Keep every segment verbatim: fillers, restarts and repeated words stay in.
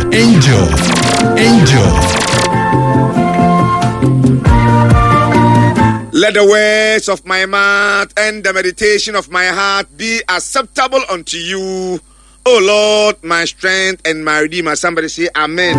Angel. Angel. Let the words of my mouth and the meditation of my heart be acceptable unto you, O Lord, my strength and my redeemer. Somebody say amen.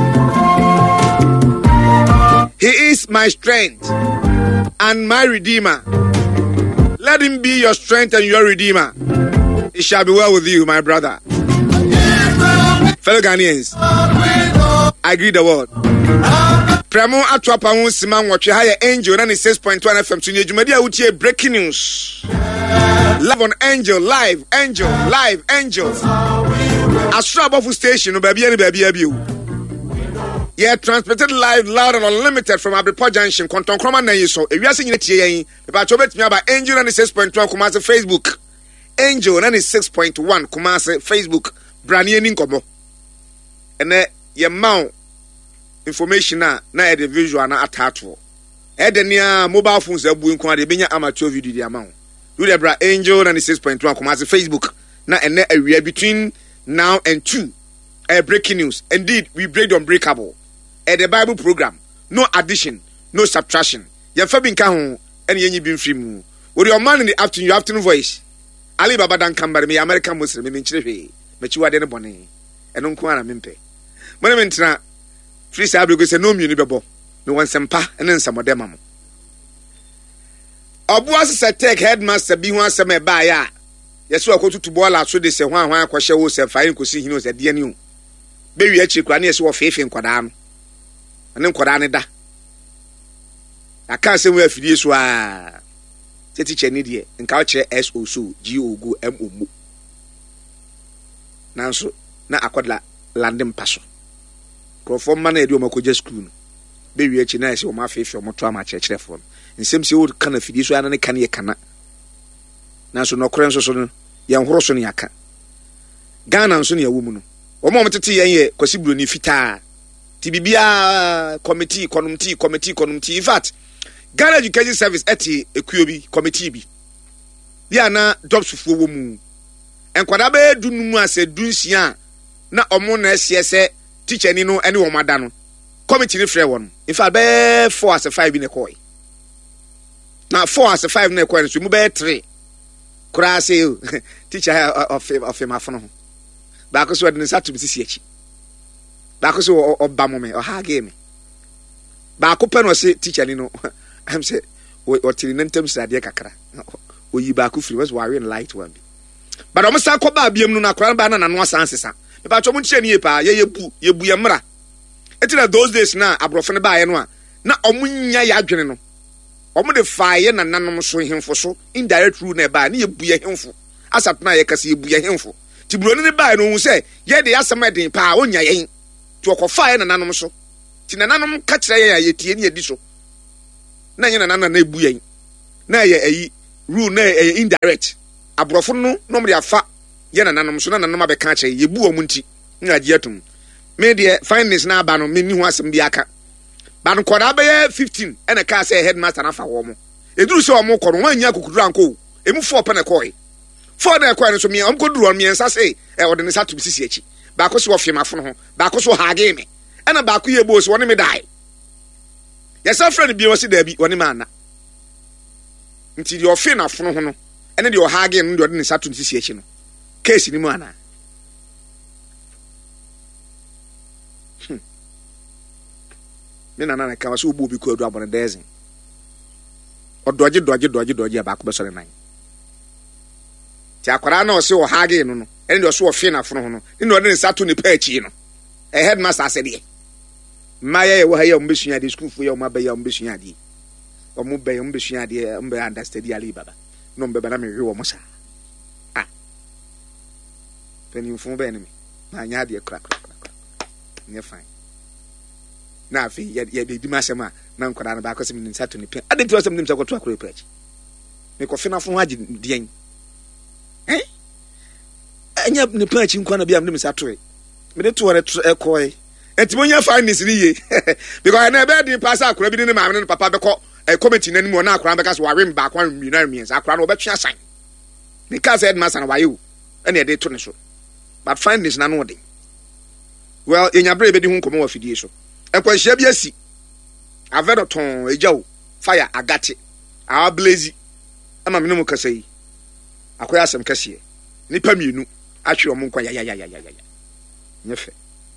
He is my strength and my redeemer. Let him be your strength and your redeemer. It shall be well with you, my brother. Fellow Ghanaians, I greet the world. Pramo atwapa won siman watwe ha Angel ninety-six point one F M to Nejumadi awutie breaking news. Live on Angel, live, Angel, live, Angel. Astra Bofu station no baby any baby abi. Yeah, transmitted live, loud and unlimited from Abripo Junction, Konton Kroma na yiso. Ewiase nyine tie yen. Papa chobet me about Angel ninety-six point one Kumasi Facebook. Angel ninety-six point one Kumasi Facebook. Branie ni nkomo. Ene ye maw information na na the visual na atato. E de nia mobile phones abu nko ade benya amateur video di amaw. Do the bra Angel ninety-six point one Kumasi Facebook. Na ene awia between now and two. A breaking news. Indeed, we break the unbreakable. At the Bible program, no addition, no subtraction. Your Fabin Kahon and Yenny Bin Frimu. With your man in the afternoon, your afternoon voice. Ali Baba Dan Camber, me American Muslim, me Chile, but you are then a bonnet, and Unquana Mimpe. Monumentra, three Sabu say no munibable, no one sempa, and then some of them. Obuas a tech headmaster be one summer by ya. Yes, we are going to boil out so they say one one question was a fine could see he knows at the new. Baby, actually, Granny was faith in Quadam. And then Quadanida. I can't say where Fidias were. Teacher Nidia and culture S O S U G O Go M O M. Now, so now I could la London Passo. Go for money, do my just school. Baby, actually, nice or my faith or more trauma church reform. And some say old kind of Fidias and a canny cana. Now, so no crowns or young horse on yaka. Ghana and Sonia woman. O moment to tea, eh, Cosibru ni fita. Tibia committee, committee, committee, committee. In fact, Ghana Education Service eti equiobi committee bi. Dia na jobs fufu womu. Enkwada be dunu mu ase dunsia na omo na ese ese teacher ni no ene wo mada no. Committee ni frɛ won. In fact, be four as five bi na koi. Na four as five na koi so mu be three. Kura say teacher of of him afono. Ba ko so de nsa to bi sisi achi. Ba ko so oba mo me o ha game. Ba ko pe no say teacher ni no. I'm say o tiri nentem sade kakra. O yi ba ko free was worry light one bi. But o msa ko ba biem no na kora ba na nanu asansesa. Me ba cho mo nche ni e pa ye yebu yebu ye mra. Etira those days na abrofo ne ba ye no a na omunya ya adwene no. Omo de faaye na nanom so hemfo so indirect rule na ba na yebu ye hemfo. Asat na ye kase yebu ye hemfo. Ti broni ne ba no hu se ye de asem eden pa onya yen. Ti okofaaye na nanom so. Ti na nanom ka kire ye ye tie ni edi so. Na ye na nanan na ebu yen. Na ye ayi rule na ye indirect. Abrofo no no me afa ye na nanom so na nanom abeka kire ye bu omu nti. Na agi atum. Me de finance na aba no me ni ho asem bi aka. Ba no kwada be fifteen e na ka say headmaster na fa wo mo. Eduru so omo koro wan nya kokudura anko. Emu four pe na koi. Four na koi no so me am koduru on me ensa say e ode ne sa to bisisi achi. Ba ko so ofie mafo no ho. Ba ko so haage me. E na ba ko ye bo so woni me dai. Yes friend bi wo si da bi woni ma na. Nti di ofie na fo no ho no. E ne di o haage no de ode ne sa to bisisi achi no. Case ni mu ana. Me na na ka so obo bi ko adu abon dezin. Odoje doje doje doje ba ko be sore nan. Ti akwara na o se o haage no no. Ene de so o fe na fo no no. Ni ode ne sa to ni pa achi no. E headmaster said ye. Maya ye wo ha ye o mbesua de school fu ye o ma ba ye o mbesua de. O mu ba ye o mbesua de o mbe understand Ali Baba. No mbe ba na me hwe wo mo sa. Ah. Peni fu be ne me. Na nya de kra kra kra. Nye fine. Na afi ye ye di masema na nkwada na ba ko sem ni nsa to ni pen ade ti sem ni nsa ko to akoro preach me ko fina fo haji dien eh anya ni preach nkwa na bia me nsa to e me de to wore e ko e entimonya finance ni ye because na be di pass akoro bi ni ma me no papa be ko e committee na ni mo na akoro be ka so ware mba kwa mi na mi nsa akoro na obetwe asan because headmaster na wayo e na de to ne so but finance na no de well enya bre be di hu komo wa fidie so ekwanhia bi asi avedo ton ejawo fire agate a blaze ama menemu kasa yi akoya asem kase nipa mienu atwe omo nkwa ya ya ya ya ya nyefe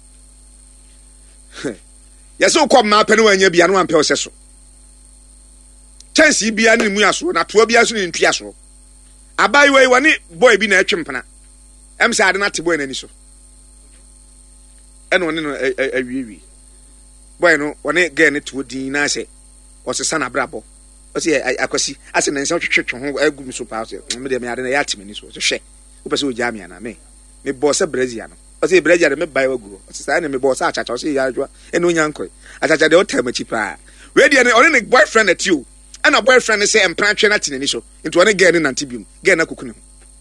yeso kwa ma pene wanya bia no ampe oseso chance bia ne mu aso na to bia so ne ntwi aso abai wei wani boy bi na atwempena em sa ade na te boy na ni so eno ne no awiwi boy no woni ge ne to din na se osesa na brabo osi akwasi ase na nse twetwe ho agu mi so pa so me de me ade na ya te mani so so hwe wo pese o jam ya na me me boss brazil no osi brazil de me bai waguro osi sa na me boss achacha osi ya adwa eno nyanko achacha de o tamachi pa we de ne oni ne boyfriend at you and a boyfriend say empran twe na te nani so into one girl na antibium girl na kokune ho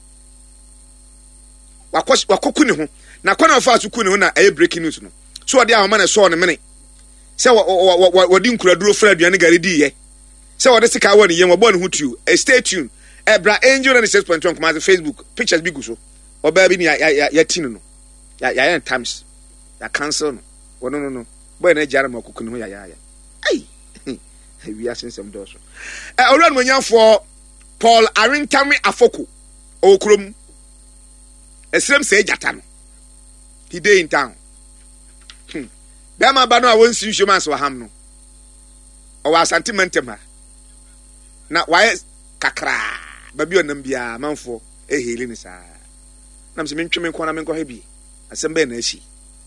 wakos wakokune ho na kwana fa so kune ho na e breaking news no so de ahoma na so ne mene se wodi nkura duro fra aduane gari di ye se wodi sika woni ye wobon hu tu stay tuned ebra angel na six point one come as Facebook pictures bi gu so oba bi ni ya ya tin no ya ya times ya cancel no no no no boy na jara makokune ho ya ya ya ai we are seeing some doors eh oran monyanfo Paul Arintami Afoko okrom esrem se jata no he dey in town hmm bema ba no a won si hwema so ham no o wa sentiment ma na why kakra ba bi onam bia manfo e heli ni sa nam se mentwe men kona men ko hebi asem be na ashi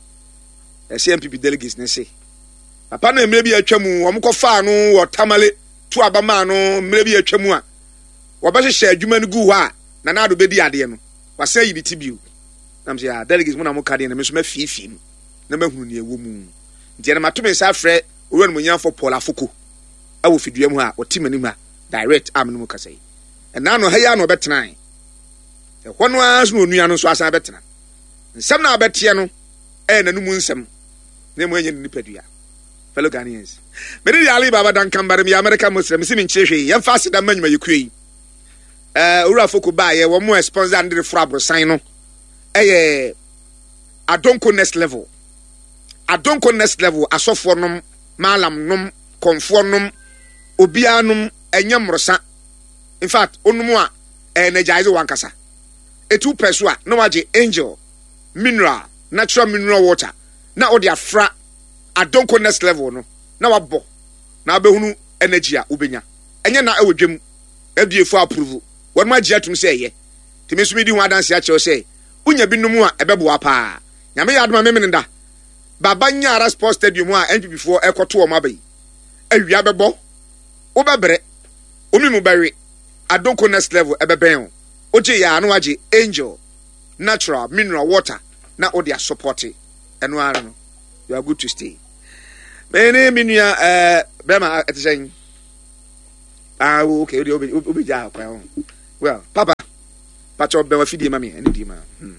e C M P P delegates ne se papa no emre bi atwamu omko fa no wo tamale tu abama no emre bi atwamu a wo ba hye adwuma no gu ho a na na do bedi ade no wasa yi ti biu nam se ya delegates mo na mo kade na me so ma fifi mu na mahunu ne ewo mu ntia na matome sa frɛ owura no monyanfo Paul Afoko awo fidua mu a otimani mu a direct am no mu kasai ɛna no ha ya no betena e ho no aso no nua no so asan betena nsɛm na abetie no e na no mu nsɛm na mo enye ni padua fellow Ghanaians me di Ali Baba dan kambare mi America Muslim si mi nkyehwe ye fa aseda manyuma yekue eh owura Afoko ba ye wo mo sponsor and the frabro sign no eh Adonko next level Adonko next level asofo nom malam nom konfo nom obia nom enyamrosa in fact onum a energize wankasa etu peso a no waje angel mineral natural mineral water na odi afra Adonko next level no na wabɔ na abehunu energy a ubenya enye na ewodwem ebiefo approve won ma gye atum sɛ ye timi so mi di ho adanse a kyerɛ sɛ unya binum a ebebo apa nyame yadoma memenda baba nyara sports stadium a N P P four ekoto o mabai awia bebo obebre omi mu bari Adonko next level ebeben oje ya anu age angel natural mineral water na odia support enu ara no you are good to stay mene minua eh bema etisen ah okay obi obi obi ja kwa well papa pacho be wa fidie mami eni di ma hmm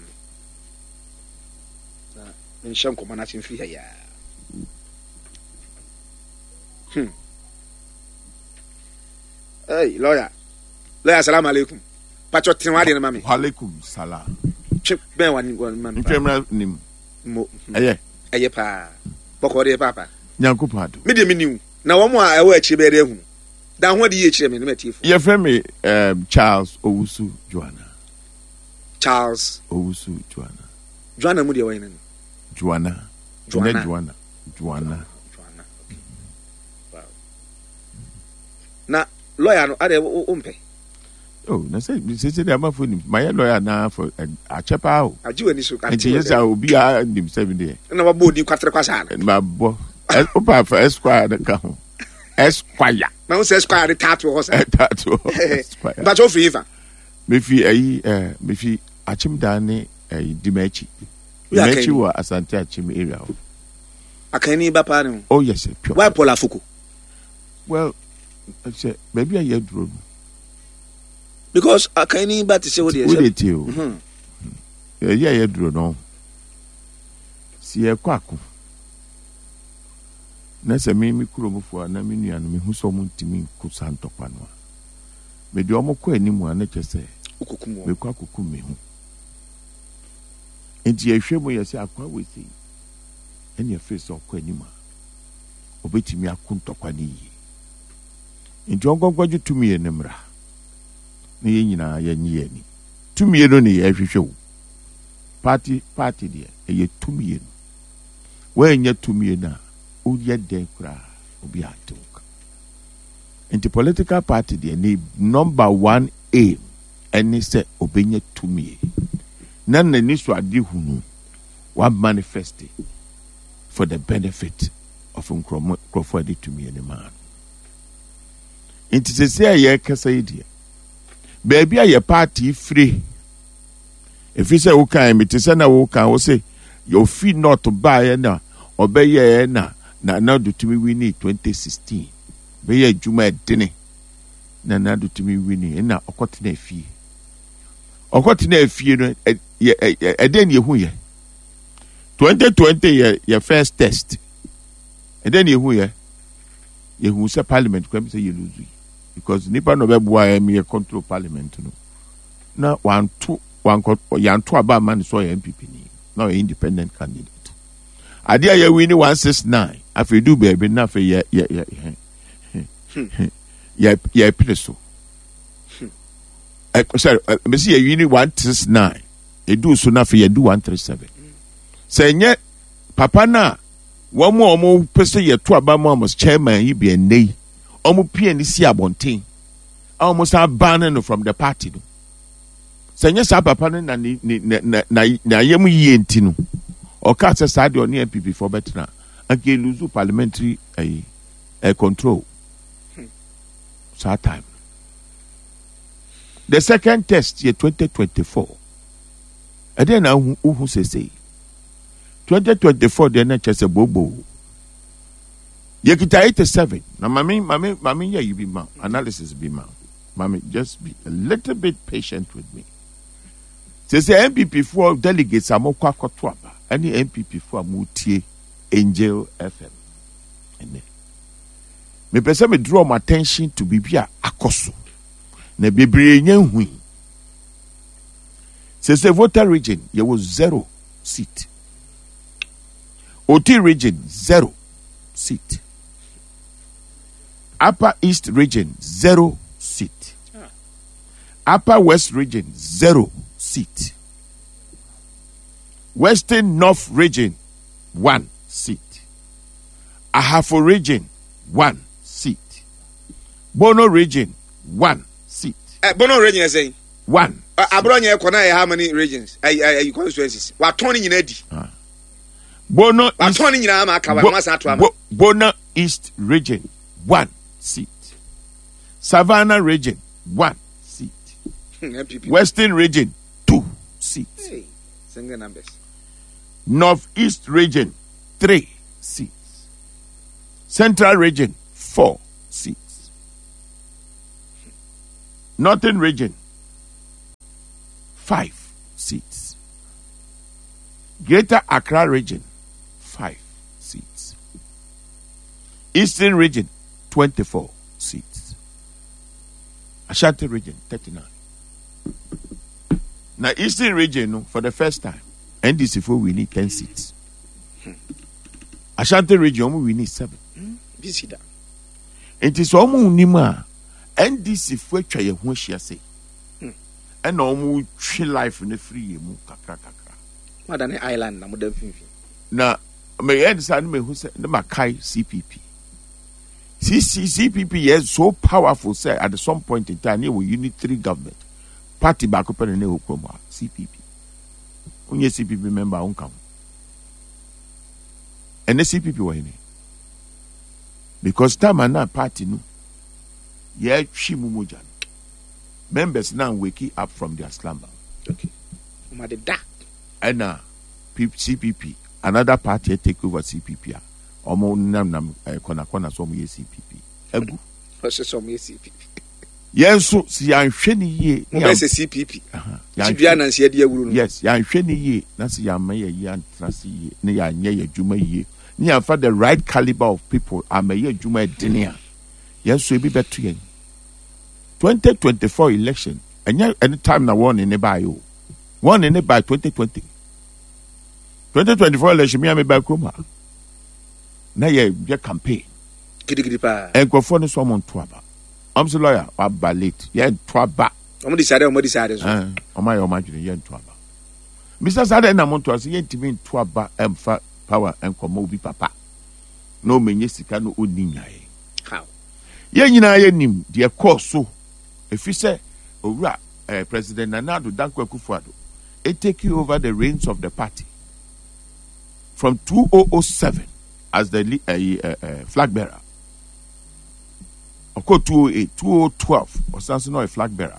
en shanko mana tin fi ya hmm hey lawyer lawyer assalamu alaikum pacho tin wa de na mami wa alaikum salam chip ben wa ni mami ntwemra nim mo eye eye pa boko de papa nyanko pado me de me niu na wo mo a ewa achi be de hu da ho de ye chire me na matifo ye frɛ me um, Charles Owusu Joanna Charles Owusu Joanna Joanna mu de wa yin Joanna Joanna Joanna Joanna Joanna okay wow na lawyer no ade o mpe oh na say say say am for nim my lawyer na for a chepa o ajiwe ni so enti yes a obi a nim seven day na wa bo di kwatre kwasa na ma bo opa for esquire na ka ho esquire na won say esquire tattoo ho say tattoo esquire but o free fa me fi ayi eh me fi achim dane ayi dimachi dimachi wa Asante Achim area akani ba pa ne oh yes pure why Paul Afoko well I say maybe I hear drum because akani ba te say what dey say mhm yeah yeah hear drum no si e kwako na se me mi kuro mfo na me nua no me hu so mo ntimi ku santokwa no me de omo ko animu na kyese ukukumu me kwa kukum me hu enti ehwe mo yesi akwa wesi ɛne ɛfiri sɛ ɔkɔ anim a ɔbɛtumi ako ntɔkwa no yie nti ɔnkɔnkɔgye tumie no mmra na yɛn nyinaa yɛnye yɛn ani tumie no ne yɛhwehwɛ wo party party deɛ ɛyɛ tumie no wɔanyɛ tumie no a woyɛ dɛn koraa obi atew ka nti political party deɛ ne number one aim ɛne sɛ obɛnya tumie na n'ani so ade hunu wa manifest for the benefit of nkurɔfoɔ ade tumie ne maa no nti sɛ sɛ yɛ kasa yi deɛ baabi a yɛ party firi ɛfiri sɛ wokan mete sɛ na wokan wo sɛ yɛofi not baeɛ na ɔbɛyɛɛ na na nado tumi wini twenty sixteen bɛyɛ adwuma ɛdene na nado tumi wini ɛna ɔkɔtena afie ɔkɔtena afie no ɛdɛn yɛhu yɛ twenty twenty yɛ yɛ first test ɛdɛn yɛhu yɛ yɛhu sɛ parliament kwan sɛ yɛluzu yi because nipa no bɛboa ɛmi yɛ control parliament no na wanto wankɔ yanto aba ama ne so yɛ M P P ni na ɔyɛ independent candidate adeɛ a yɛwi ni one six nine afei du baabi na afei yɛ yɛ yɛ yɛ yɛ pene so ɛ sorry mesi yɛwi ni one six nine edu so na afei yɛ du one three seven sɛ nyɛ papa na wɔn mu a wɔn pɛ sɛ yɛto aba mu amos chairman yi bi ɛnɛ yi wɔn pie ne si abɔnten a wɔn san ban no from the party no sɛ nyɛ saa papa no na ne ne na na na ayɛ mu yie nti no ɔka sɛ saa deɛ ɔne M P P for bɛtena anke luzu parliamentary ɛyi ɛ control saa time the second test yɛ twenty twenty four ɛdeɛ na uhu uhu sese twenty twenty four deɛ na kyɛ sɛ bobo yɛkita eighty seven na mami mami mami yɛ yi bi ma analysis bi ma mami just be a little bit patient with me sese M P P for delegates a mokɔ akɔto aba ɛne M P P for a motie Angel F M ɛnɛ mepɛ sɛ me draw my attention to bibi a akɔso na bebree nya hui sese voter region yɛ was zero seat O T region zero seat Upper East region zero seat Upper West region zero seat Western North region one seat Ahafo region one seat Bono region one seat eh Bono region is saying one Abronya Ekona how many regions I I constituencies wa turning in Eddie Bono East, Bo, Bo, Bono East region one seat Savannah region one seat Western region two seats hey, single numbers Northeast region three seats Central region four seats Northern region five seats Greater Accra region five seats Eastern region twenty-four seats Ashanti region thirty-nine Now Eastern region no, for the first time N D C for we need ten seats Ashanti region we need seven this is that it is almost nima N D C for twa ye ho hia say and no twi life in the free mu kakra kakra more than island na modern finfi na me end say me who say na makai C P P C C C P P is so powerful say at some point in time we unitary government party back up and ne okoma C P P onye C P P member on come and the C P P were in because time and that party no yeah chimumoja members now waking up from their slumber okay ma de da and uh C P P another party take over C P P omo nam nam kona kona so mo C P P egu o se so mo C P P yenso si anhwe ni ye mo be se C P P tibia na nsia de awuru no yes ya anhwe ni ye na se ya maye ye antrase ye ne ya anye ye dwuma ye ne ya fa the right caliber of people amaye dwuma edene a yenso e bi beto yen twenty twenty-four election anya any time na one in buy you one in by twenty twenty twenty twenty-four election me am by kroma na ye ye campaign gidigidi pa enkrofo no so mo nto aba am so lawyer aba late ye nto aba omo decide omo decide so eh omo ye omo adwene ye nto aba Mister Sade na mo nto so ye ntimi nto aba emfa power enkomo obi papa no menye sika no odi nyae how ye nyina ye nim de course so efi se owura eh, President Nana Addo Dankwa Akufo-Addo it take you over the reins of the party from two thousand seven as the uh, uh, uh, flag bearer. Of course, two thousand eight, two thousand twelve, or something, not a flag bearer.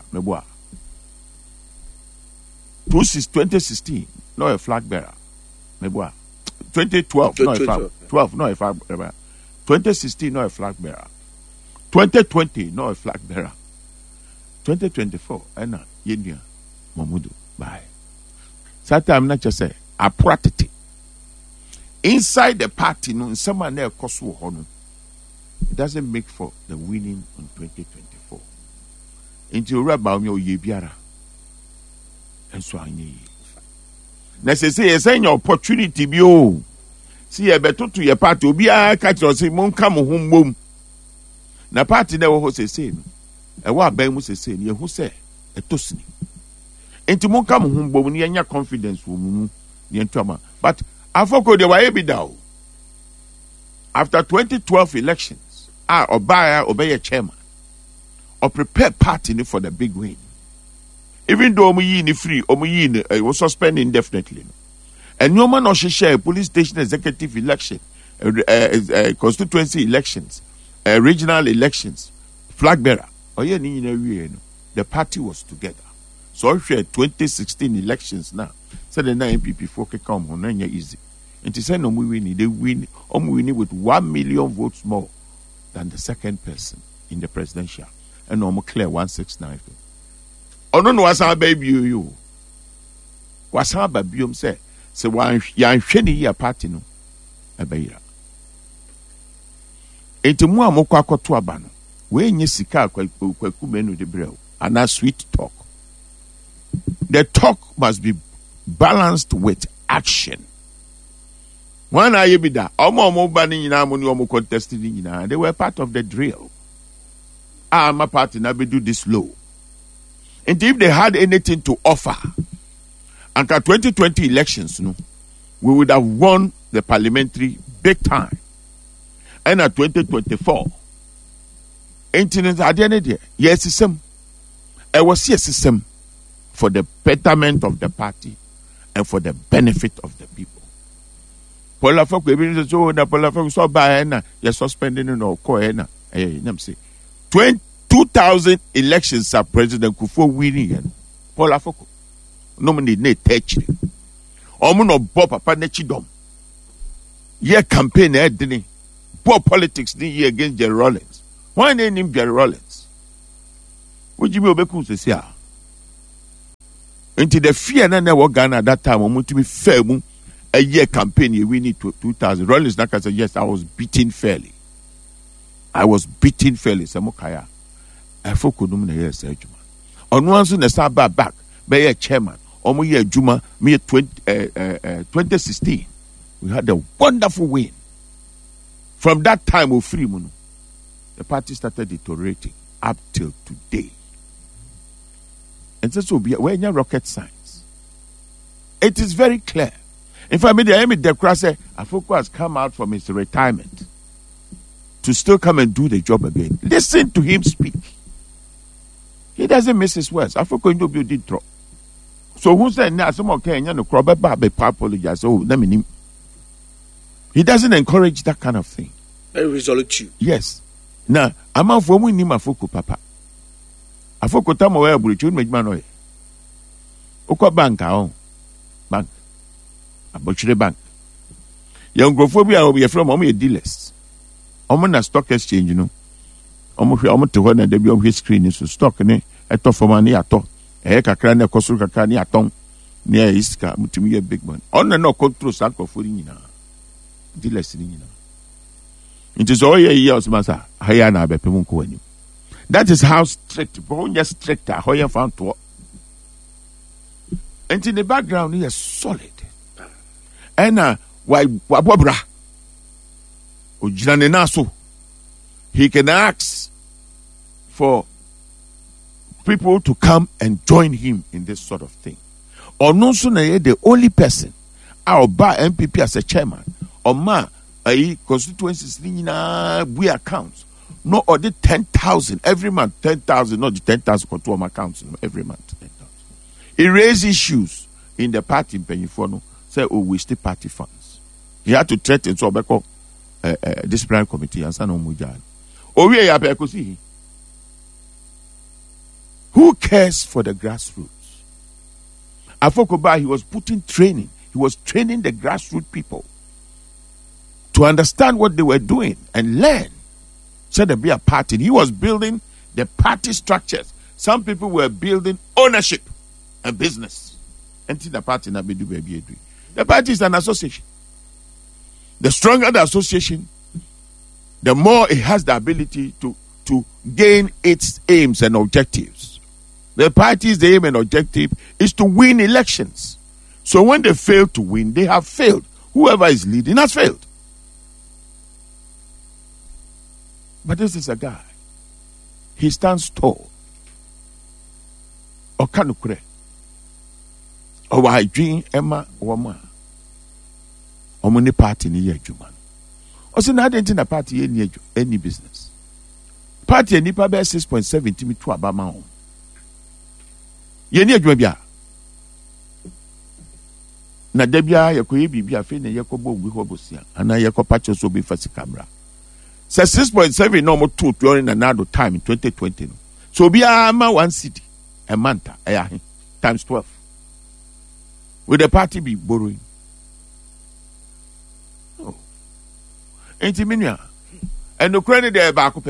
twenty sixteen, not a flag bearer. twenty twelve, not a flag twelve, not a flag bearer. twenty sixteen, not a flag bearer. twenty twenty, not a flag bearer. twenty twenty-four, Anna, Yenya, Mamudu, bye. Sometimes not just say, I practice. Inside the party, no, someone else costs honor. It doesn't make for the winning on twenty twenty-four. Into Rabba Mio Yebiara. And so I need. Necessary, a sign your opportunity, bio. See a better to your party, be a catch or say, Mon come home, boom. Na party never was the same. A what Ben was the same, you who say, a tossing. Into Mon come home, boom, near your confidence, woman, near trauma. But Afoko, they were able down. After twenty twelve elections, ah, Obaya obey a chairman or prepare party for the big win. Even though Omuyi free, Omuyi uh, was suspended indefinitely. And no man or she share police station executive election, uh, uh, uh, constituency elections, uh, regional elections, flag bearer. Oh yeah, the party was together. So if you twenty sixteen elections now, so the nine P P four can come on and easy. And to say no we win, they win um winning with one million votes more than the second person in the presidential. And no more clear one six nine. Oh no no was our baby you. Was our baby um say say one yan sheni year party no abayira. Enti mu amokwa akoto aba no. We nye sika kwaku menu de brel. And a sweet talk. The talk must be balanced with action. One I be that omo omo bani nyina mo ni omo contesting nyina, they were part of the drill. Ah, my party na be do this low. And if they had anything to offer, and at twenty twenty elections, no, we would have won the parliamentary big time. And at twenty twenty-four, internet at the end of the day, yes, system. I was yes, system for the betterment of the party and for the benefit of the people. Paula Fok, even so, the Paula Fok saw by Anna, you're suspending no coena. Eh, let me say, two thousand elections are President Kufuor winning. Paula Fok, nominate ne touch. Omuno Bob Papa Nechidom. Ye campaign, eh, didn't poor politics didn't ye against Jerry Rawlings. Why name him Jerry Rawlings? Would you be able to say, into the fear na never Ghana at that time, I'm to be fair. A year campaign, you win it to two thousand. Rawlings Naka said, yes, I was beaten fairly. I was beaten fairly. Samokaya. I focus on the year, Juma. On one soon, the start back back, by a chairman, or my year Juma, me twenty sixteen. We had a wonderful win. From that time, we free mono. The party started deteriorating up till today. And so, we're in rocket science. It is very clear. In fact, the Amy Dekrase, Afoko has come out from his retirement to still come and do the job again. Listen to him speak. He doesn't miss his words. Afoko into build it drop. So who said now some okay and you know crop apologize? Oh, let me. He doesn't encourage that kind of thing. Very resolute. Yes. Now, I'm out for winning Afoko Papa. Afoko tamo where we should make man. Oko bank our bank. Abochire bank. Young Grophobia will be from Omo dealers. Omo na stock exchange, you know. Omo Omo to one and they be on his screen is stock ne eto for money ato. E kakra ne kosu kakra ni aton. Near iska mutimi a big man. On no control sanko for nyina. Dealers ni nyina. It is all years masa haya na be pemu ko ani. That is how strict, but only strict how you found to. And in the background he is solid. And uh, why wabra? Ojirane naso. He can ask for people to come and join him in this sort of thing. Or no sooner the only person our buy M P P as a chairman or ma a constituencies we accounts no or the ten thousand every month, ten thousand, not the ten thousand control accounts every month. He raised issues in the party in Penyifono, say oh we still party funds. He had to threaten so because uh, uh, disciplinary committee and Sano Mujan. Oh we are see. Who cares for the grassroots? Afokoba, he was putting training. He was training the grassroots people to understand what they were doing and learn. So there be a party. He was building the party structures. Some people were building ownership and business. Until the party na be do baby. The party is an association. The stronger the association, the more it has the ability to, to gain its aims and objectives. The party's aim and objective is to win elections. So when they fail to win, they have failed. Whoever is leading has failed. But this is a guy. He stands tall. Okanukure. Owaidwin Emma Wama. Omuni party ni yejuma. Osi na ade na party ye ni any business. Party ni pa be six point seven timi to abama ho. Ye ni adwuma bia. Na da bia ye koye bibia fe na ye kobo ogbi ho bosia. Ana ye ko pacho so be fasi camera. Say six point seven no mo two during another time in twenty twenty. No. So bia ma one city a month eh times twelve. Will the party be borrowing? No. Enti minua. And no credit there back up.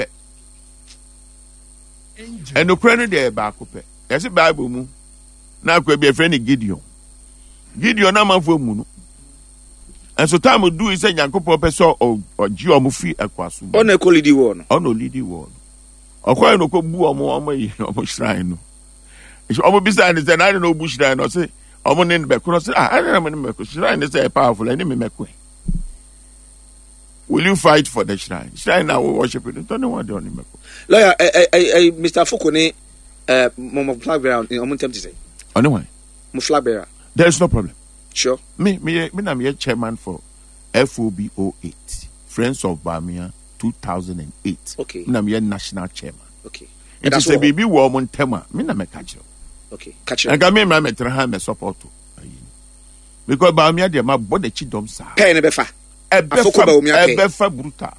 And no credit there back up. There's a Bible mu. Now could be a friend Gideon. Gideon na man for mu. And so time we do is say Yankopo person or or Gio Mufi akwasu. On a colidi one. On no lidi one. Okwa no ko bu omo omo yi omo shrine no. It's omo beside is I don't know bush shrine or say omo nen be ko say ah I don't know me shrine is say powerful and me mekwe. Will you fight for the shrine? Shrine now we worship it. Don't know what they only make. Lawyer, I, I, I, Mister Fukune, uh, my flag bearer, I'm tempted to say. On the way. My flag bearer. There is no problem. Sure. Me, me, me, I'm your chairman for F O B O eight, Friends of Bamia, two thousand eight. Okay. Me, I'm your national chairman. Okay. It is a baby woman tema. Me, I'm a catcher. Okay. Catcher. I got me, I'm a trahan, me support. Because Bamia, they're my body chidom sa. Pay ne befa. Ebefa brutal.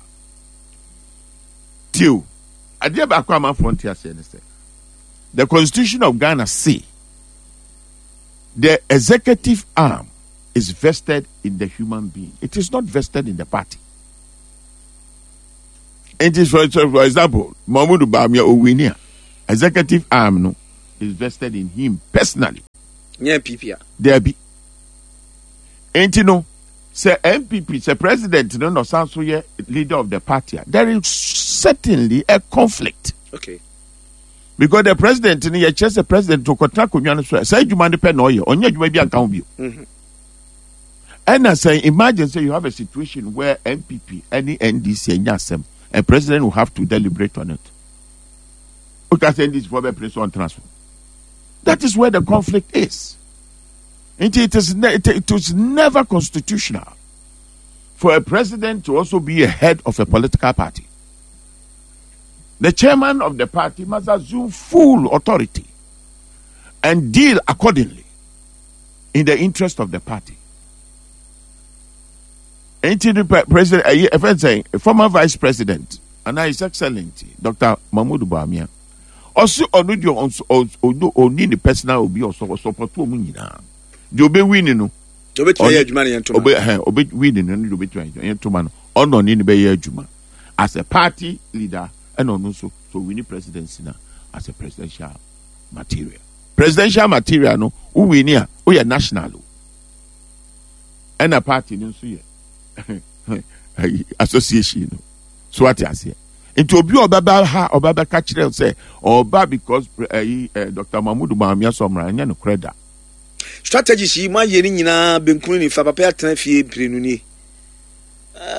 Till I did back on my frontier say the Constitution of Ghana say the executive arm is vested in the human being. It is not vested in the party. It is for, for example, Mahmoud Bamia Owinia, executive arm no is vested in him personally. Yeah, P P R. There be. Ain't you know? Say M P P, say president, no, no, sounds so yeah, leader of the party. There is certainly a conflict. Okay. Because the president, you just the president to contract with you, say you man depend on you, on you may be account you. And I say, imagine say you have a situation where M P P, any N D C, and Yasem, a president will have to deliberate on it. Because N D C for the president transfer. That is where the conflict is. It is, ne- it is never constitutional for a president to also be a head of a political party. The chairman of the party must assume full authority and deal accordingly in the interest of the party. Ain't the president, if I say, a former vice president, and His Excellency, Doctor Mahmoud Bawumia, also on the personal will be also support to Munina. The obey winning no. To be twenty Juma and to obey obey winning and obey twenty to man on on in the Juma as a party leader and on also so we need presidency now as a presidential material. Presidential material no who we near we are national and a party no so yeah association no so what I say. Into obi obaba ha obaba catch them say oba because uh, Doctor Mahmoud Bawumia somra nya no credit. Strategies yi ma yeni nyina benkunu ni fa papa atena fie pirenu ni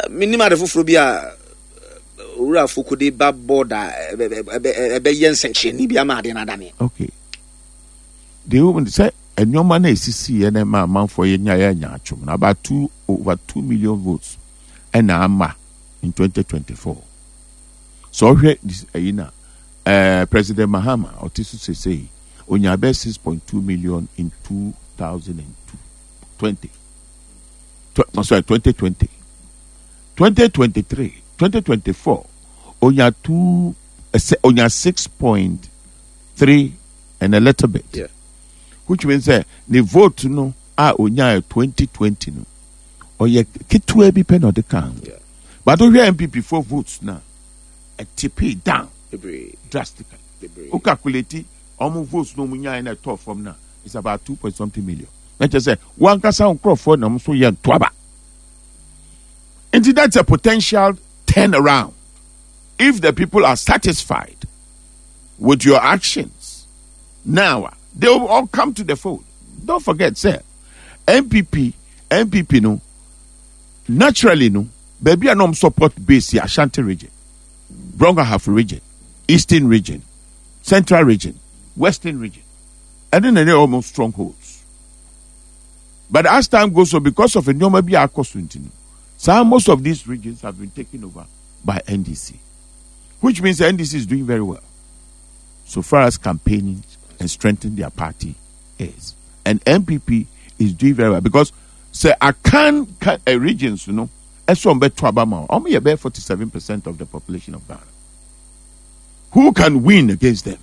minima de foforo bi a ura fokode ba border ebe yen section ni bi amade na dane. Okay. The woman say enyoma na esisi ye na ma manfo ye nya ya nya atwom na about two over two million votes and ama in twenty twenty-four. So here this ayina uh, President Mahama Otisu say onya be six point two million in two thousand twenty. Tw- sorry, twenty twenty. twenty twenty-three, twenty twenty-four, onya two, uh, onya six point three and a little bit. Yeah. Which means that uh, the vote no ah onya twenty twenty no oye kitwe bi pen or the count. Yeah. But we M P P four votes now a T P down Debre. drastically. Debre. O calculate almost votes no munya in a top from now. It's about two point something million. Let's just say one kasa on Crawford na so young twaba. And that's a potential turnaround. If the people are satisfied with your actions, now they will all come to the fold. Don't forget, sir, M P P, M P P, no, naturally, no, baby, I know support base here, Ashanti region, Bronga Half region, Eastern region, Central region, Western region, and then they're almost strongholds. But as time goes on, because of a normal be so most of these regions have been taken over by N D C, which means the N D C is doing very well so far as campaigning and strengthening their party is. And M P P is doing very well because say I can uh, regions, you know, as from Betwabama, only about forty-seven percent of the population of Ghana. Who can win against them?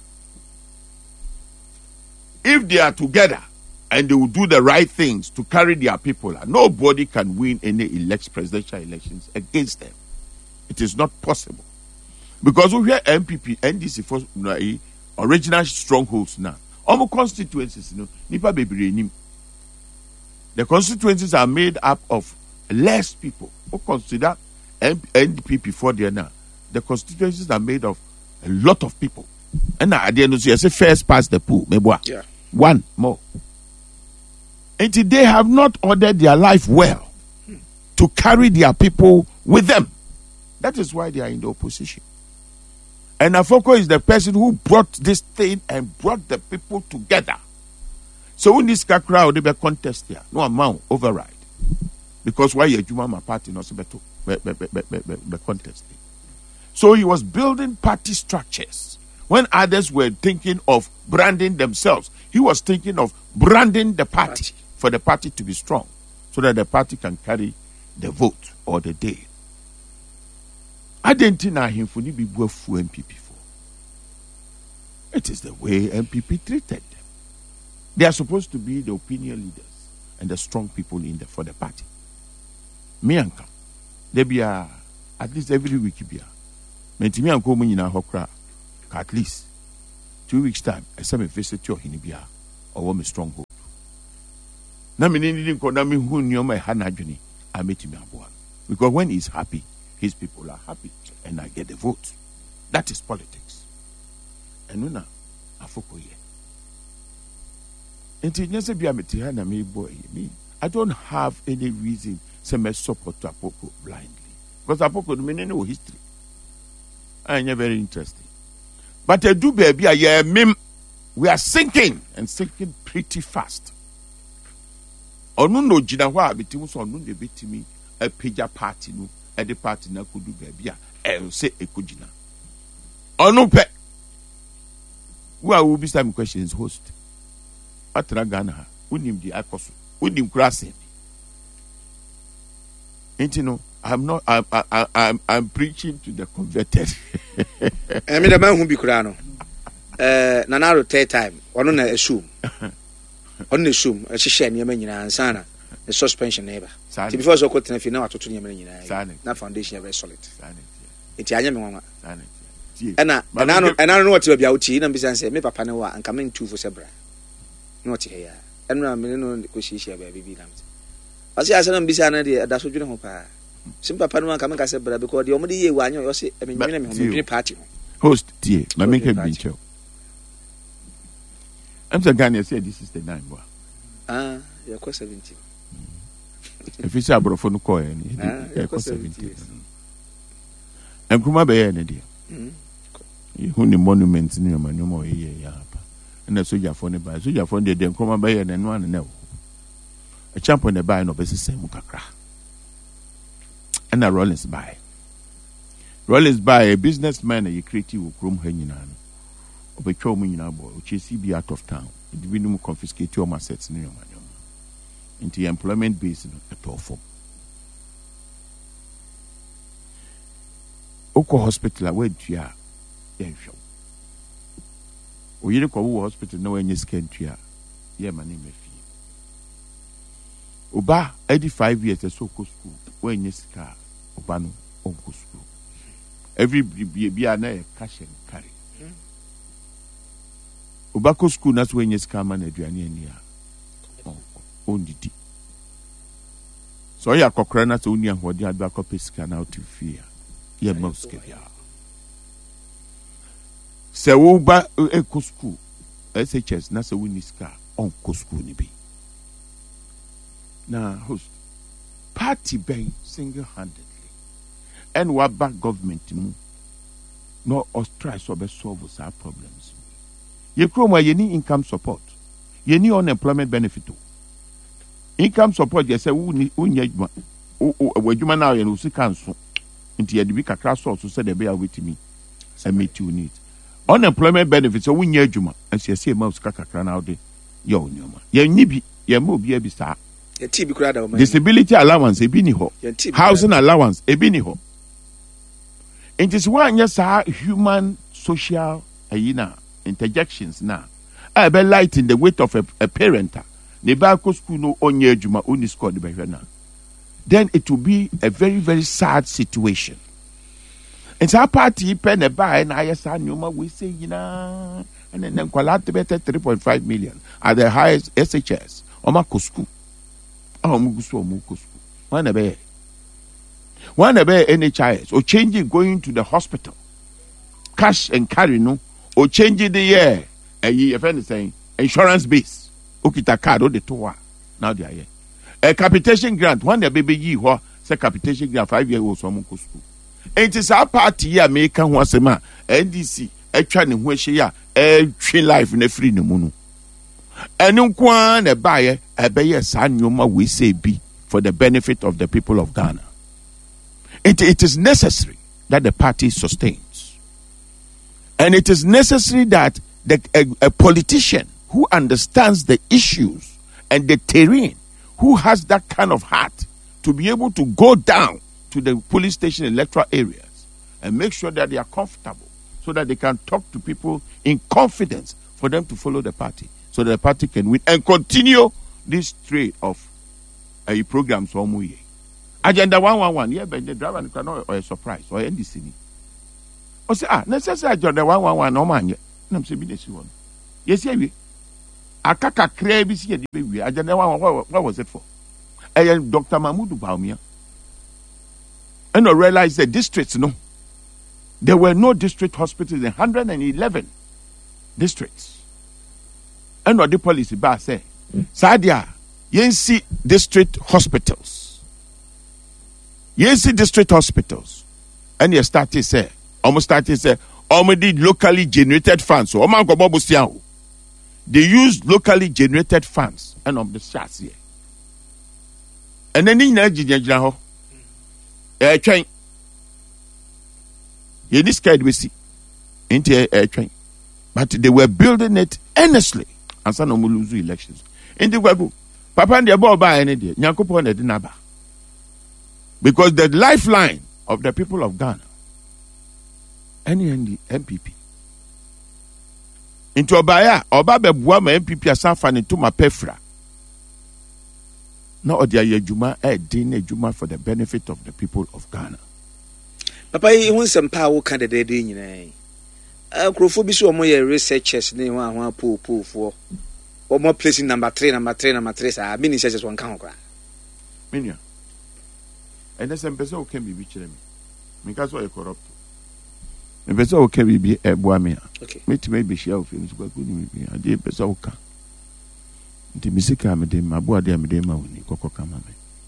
If they are together and they will do the right things to carry their people, nobody can win any elect presidential elections against them. It is not possible. Because we hear M P P, N D C for uh, original strongholds now. Almost constituencies, you know, nipa bebre. The constituencies are made up of less people. Who consider N D P for there now? The constituencies are made of a lot of people. And at the end of the year, say first past the pool, maybe yeah. one more. And they have not ordered their life well to carry their people with them. That is why they are in the opposition. And Afoko is the person who brought this thing and brought the people together. So when this crowd they be contest here, no amount override. Because why you Juma party not better be contesting. So he was building party structures. When others were thinking of branding themselves, he was thinking of branding the party, party. for the party to be strong, so that the party can carry the vote or the day. I didn't know him for be for M P P for. It is the way M P P treated them. They are supposed to be the opinion leaders and the strong people in the for the party. Me and come, they be uh, at least every week be. Me and me and come in a hokra. At least two weeks time, I say me visit your hinibia or me stronghold. Na me didn't call me who knew my hanajuni. I met him aboard because when he's happy, his people are happy, and I get the vote. That is politics. And now, afoko ye. Until you say be a metihana me boy me, I don't have any reason to me support Apoko blindly because Apoko me no history. I am very interesting. But I do baby, I am mim. We are sinking and sinking pretty fast. Onu no jina hwa abetimu so onu de betimi a peja party no e de party na kodu baby a e se ekojina. Onu pe. Who are will be some questions host. Atra Ghana, unim di akoso, unim krase. Ain't you know, I'm not I'm I, I'm I'm preaching to the converted. I mean the man who be kurano. Eh nanaro third time, ono na assume. On assume a share near many and sana the suspension neighbor. Before so cotton if you know what to near that foundation very solid. It's a young and I and I don't know what to be out in and besides say me papa no and coming two for Sebra. Not here. And no no she share baby dams. As I said, I'm busy and that's what you know. Simple papa come and Sebra because the only year one you say, I mean, party. Host, dear, my make a bench. I'm so Ghana say this is the nine one. Ah, you're quite seventeen. If you say abrofo no call any, e ko seventy. Nkrumah be any dia. Who the monuments in your manual here, yapa. And the soldier for the by soldier for the Nkrumah be and one and no. A champ on the buy no best same mukakra. And a Rollins buy. Rollins buy a businessman a creative who chrome hanging on. Of a chowing in our boy, which is C B out of town. It will be confiscate your assets in your manual. Into the employment base at all form. Oko hospital, where you are. Yeah, sure. We go hospital no any scan to ya. Yeah, my name is Fee. Oba, eighty-five years a so school. When you scar, Obano, Uncle school. Every be a cash and carry. Obako school, that's when you scar man, Adriania. Only D. So ya cockrana to only and what you had back up his scan out to fear. Yeah, most get ya. Se wo ba eko school S H S na se woni ska on ko school ni bi na host party ben single handedly and what back government mu no us try so be solve our problems ye kroma ye ni income support ye ni unemployment benefit income support ye say woni unya adwuma o adwuma na ye no sika nso nti ye de bi kakra so so say de be a wetimi I meet you need unemployment benefits so we need juma and see say mouse kakakra now de yo nyoma ye nyibi ye mo bia bi sa ye ti bi kura da o disability allowance e bi ni ho housing allowance e bi ni ho it is one yes human social ayina interjections na I be light in the weight of a, a parent ne ba ko school no onye juma oni score de be na then it will be a very very sad situation. And our party pen a buy and I saw Numa we say you know and then collaborated three point five million at the highest S H S or Makusku. Oh Mugusu Mukusku. One a bear. One a bear N H I S or changing going to the hospital. Cash and carry no or changing the year a year if anything insurance base. Okita card or the toa. Now they are here. A capitation grant, one the baby ye who say capitation grant five year old from Mukusku. It is our party ya make one sema N D C a trying to wish ya a tree life in a free no moon. And one a buyer a buyer san yoma we say be for the benefit of the people of Ghana. It, it is necessary that the party sustains. And it is necessary that the, a, a politician who understands the issues and the terrain, who has that kind of heart to be able to go down to the police station electoral areas and make sure that they are comfortable so that they can talk to people in confidence for them to follow the party so that the party can win and continue this trade of a uh, program so muye. Agenda one one one, yeah, but the driver cannot or a surprise or N D C. O say ah, necessary agenda one one one no man ye. Na mse bi desi won. Yes, yeah, we. Akaka kra bi si ye di be agenda one one what was it for? Eh Doctor Mahmoud Bawumia. And I realized the districts, no. There were no district hospitals in one hundred eleven districts. And what the policy bar say, Sadia, you see district hospitals. You see district hospitals. And you started say, almost started say, almost locally generated funds. So, they use locally generated funds. And on the shots here. And then in the air train. You this scared we see into air train. But they were building it earnestly. And some of them lose elections. In the Wabu, Papa and the ball by any day, Nyankopon and Dinaba. Because the lifeline of the people of Ghana, any and the M P P. Into Obaya, Obabe Buama M P P Asafan into my pefra. No, they are Juma, a dinner Juma for the benefit of the people of Ghana. Papa, you want some power candidate in a Acrophobia or more researchers name one pool pool for or more placing number three, number three, number three. I mean, it says one count. Minia. And that's some person who can be reaching me. Because I corrupt. The person who can be a boamia. Okay. Maybe maybe she will finish what could be a dear person. The Missika, Madame, my boy, dear Madame, Coco Camame.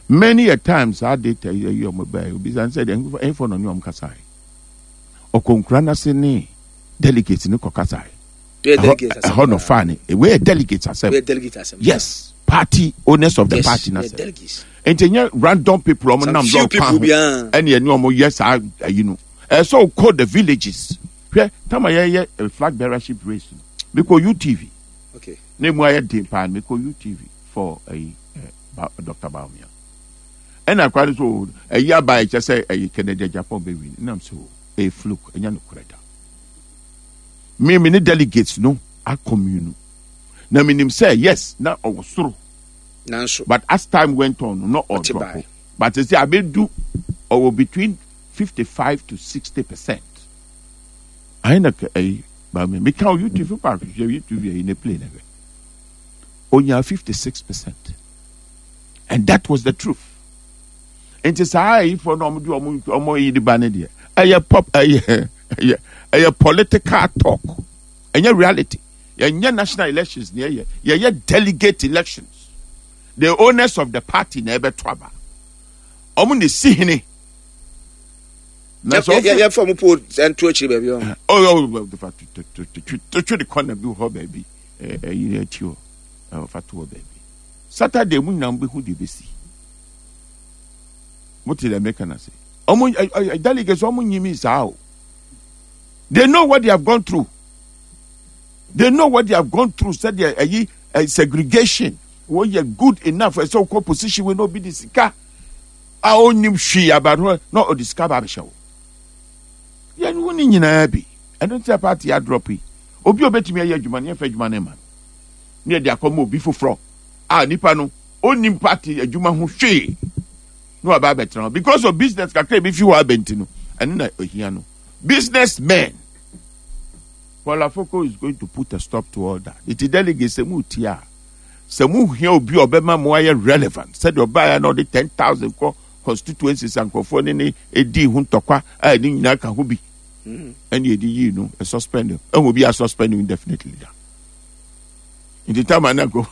Many a times I did tell you your mobile because said and for no nyom kasai. O konkura na se ne delegates ne kokasai. We delegates. A honor funny. We delegates ourselves. We delegates. Yes. Party owners of the yes, party na we se. delegates. And then random people on nam few people be and you know yes I you know. Uh, so call the villages. Where time I a flag bearership race. Because U T V. Okay. Name why day pan because U T V for a uh, Doctor Baumia. And I quite so a year by just say a Canadian Japan baby. Nam so a fluke and no correct. Me many delegates no a commune. Now meaning say yes, now I was through. But as time went on, not all drop. But they say I will do or between fifty-five to sixty percent. I know a but me count you to part you to be in a plane. Only fifty-six percent. And that was the truth. And it's high for no do omo yi di banedi. A pop a a political talk. And your reality. Your national elections near you. Your delegate elections. The owners of the party never trouble. Omo ni sihini. Yeah, yeah, yeah. From put and to achieve baby. Oh, oh, the fact to to to to to the corner be ho baby. Eh, eh, you know you. Oh, fatu baby. Saturday we na mbe hu de besi. What did the American say? Omo delegates omo nyimi sao. They know what they have gone through. They know what they have gone through. Said they a, a segregation. When you're good enough for a so-called position will not be the sika. I only she about not a discover show. Yeah, you wouldn't in a happy. I don't say a party I drop it. Obi obeti me ya jumani fetch money man. Near the accommod before from. Ah, Nipano, only party a juma who she. No about better because of business can claim if you are bentino and then Ohiano. Businessmen. Paula Foko is going to put a stop to all that. It delegates a mutia. Some here be obema more relevant. Said your buyer no the ten thousand constituencies and conforming a D Huntokwa, I didn't naka hubi. And ye you know, a suspended. And will be a suspended indefinitely. In the time I now go.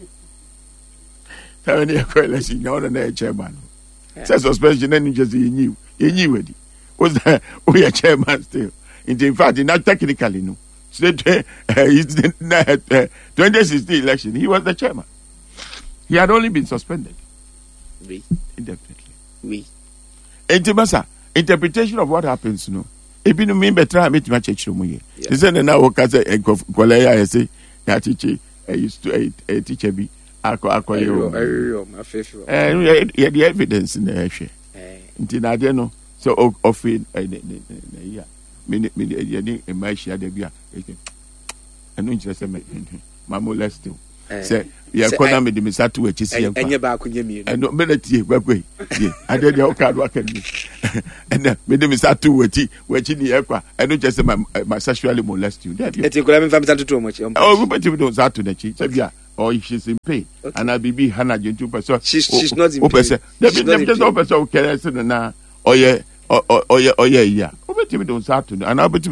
How many coalition you're the chairman? Says suspension and just you knew. You knew it. Was that we are chairman still? In fact, not technically, no. So, uh, uh, twenty sixteen election, he was the chairman. He had only been suspended. Oui. Indefinitely. Oui. Intimasa, interpretation of what happens, no. If you mean better, I meet my church. He said, and now, because I say, that teacher, I used to a teacher be. I call you. My favorite. And the evidence in the issue. Until I don't know. So, often, yeah. Many, many, in my share, they be a. I know just a my molesting. Say, we are calling me the Misatu, which is here. And you're back when you mean. I know, Melody, way. I did your card work at me. And then, made the Misatu, which in the aircraft. I know just my my sexually molest you. It's a good family too much. Oh, but you don't start to the chief. Yeah. Or if she's in pain, okay. And I'll be be Hannah Gentle person. She's she's not in pain. She's not in pain. Just person who cares now. Oh yeah, oh oh yeah, oh yeah, yeah. Oh, but you don't start to, and I'll be